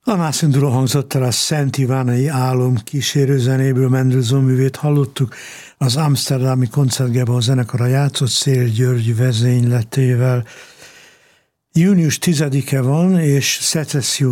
A Nászinduló hangzott el a Szent Ivánai Álom kísérőzenéből, Mendelssohn művét hallottuk, az amszterdami koncertgebau zenekara játszott Szél György vezényletével. Június 10-e van, és szecessziós